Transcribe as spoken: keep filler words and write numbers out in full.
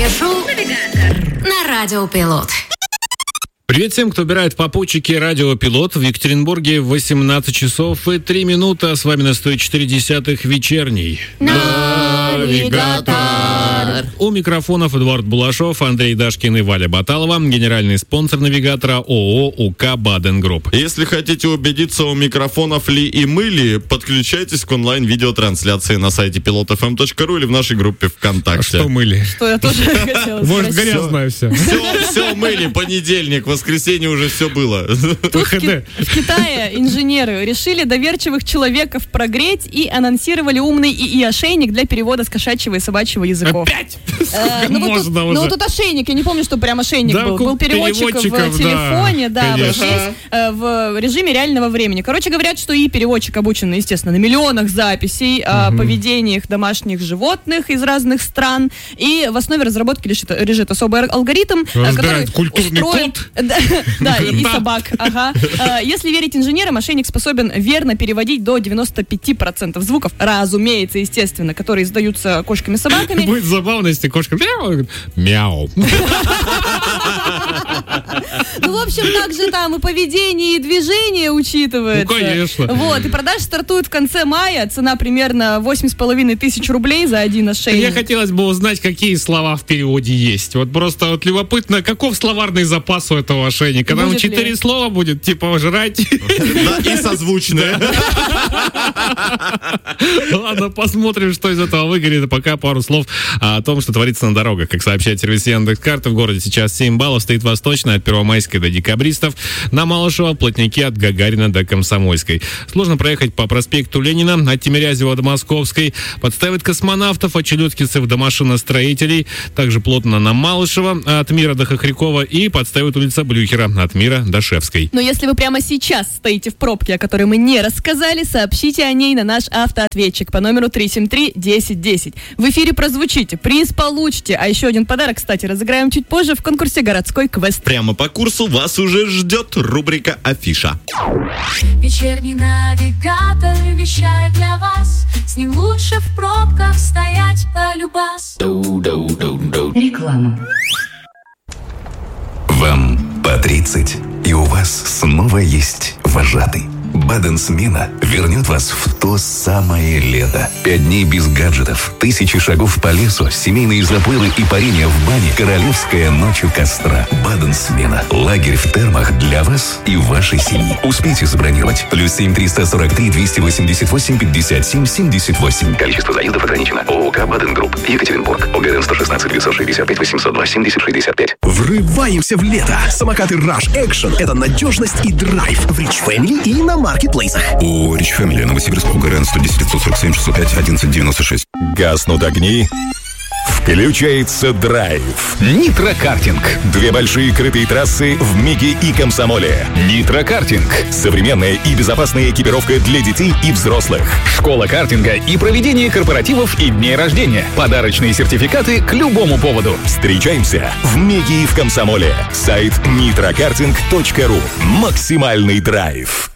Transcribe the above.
Утреннее шоу на Радио Пилот. Привет всем, кто убирает попутчики Радио Пилот. В Екатеринбурге восемнадцать часов и три минуты. С вами на сто четыре десятых вечерний Навигатор. У микрофонов Эдуард Булашов, Андрей Дашкин и Валя Баталова. Генеральный спонсор навигатора ООО УК Баден Групп. Если хотите убедиться, у микрофонов ли и мы ли, подключайтесь к онлайн-видеотрансляции на сайте пилот эф эм точка ру или в нашей группе ВКонтакте. Что мыли? Что я тоже хотела Может, спросить. грязное все. Все, все мыли, понедельник, воскресенье уже все было. Тут в, Ки- в Китае инженеры решили доверчивых человеков прогреть и анонсировали умный ИИ-ошейник для перевода с кошачьего и собачьего языков. Опять? Э, ну, вот тут, Можно ну, уже. тут ошейник, я не помню, что прям ошейник Да, был. ку- Был переводчик в переводчиков, да, телефоне, да, вот конечно. здесь, э, в режиме реального времени. Короче, говорят, что и переводчик обучен, естественно, на миллионах записей о поведениях домашних животных из разных стран. И в основе разработки лежит, лежит особый алгоритм, э, который Разбирает культурный устроен... код. Да, да, и, и Да. собак. Ага. Э, Если верить инженерам, ошейник способен верно переводить до девяносто пять процентов звуков, разумеется, естественно, которые издаются кошками-собаками. Будет забавно, если кошка мяу. Мяу. Ну, в общем, также там и поведение, и движение учитывается. Ну, конечно. Вот, и продажи стартуют в конце мая. Цена примерно восемь с половиной тысяч рублей за один ошейник. Мне хотелось бы узнать, какие слова в переводе есть. Вот просто вот любопытно, каков словарный запас у этого ошейника. Там Будет ли? четыре слова будет, типа жрать. Да, и созвучные. Ладно, посмотрим, что из этого выгорит. А пока пару слов о том, что творится на дорогах. Как сообщает сервис Яндекс.Карты, в городе сейчас семь баллов, стоит Восточная от Первомайской до Декабристов. На Малышево плотники от Гагарина до Комсомольской. Сложно проехать по проспекту Ленина от Тимирязева до Московской. Подставят космонавтов от челюскинцев до машиностроителей. Также плотно на Малышево от Мира до Хохрякова. И подставят улица Блюхера от Мира до Шевской. Но если вы прямо сейчас стоите в пробке, о которой мы не рассказали, сообщите о ней на наш автоответчик по номеру три семь три десять десять. В эфире прозвучите, приз получите. А еще один подарок, кстати, разыграем чуть позже в конкурсе «Городской квест». Прямо по курсу вас уже ждет рубрика «Афиша». Вечерний навигатор вещает для вас. С ним лучше в пробках стоять полюбас. Реклама. Вам по тридцать, и у вас снова есть вожатый. Баден-смена вернет вас в то самое лето. Пять дней без гаджетов, тысячи шагов по лесу, семейные заплывы и парение в бане, королевская ночь у костра. Баден-смена. Лагерь в термах для вас и вашей семьи. Успейте забронировать. Плюс семь триста сорок три двести восемьдесят восемь пятьдесят семь семьдесят восемь. Количество заездов ограничено. ООК Баден Групп. Екатеринбург. ОГРН сто шестнадцать девятьсот шестьдесят пять восемьсот два семьдесят шестьдесят пять. Врываемся в лето. Самокаты Rush Action – это надежность и драйв в Rich Family и на маркетплейсах. У Rich Family Новосибирск. ОГРН сто десять девятьсот сорок семь шестьсот пять одиннадцать девяносто шесть. Гаснут огни. Включается драйв. Нитро-картинг. Две большие крытые трассы в Миге и Комсомоле. Нитро-картинг. Современная и безопасная экипировка для детей и взрослых. Школа картинга и проведение корпоративов и дней рождения. Подарочные сертификаты к любому поводу. Встречаемся в Миге и в Комсомоле. Сайт нитрокартинг точка ру. Максимальный драйв.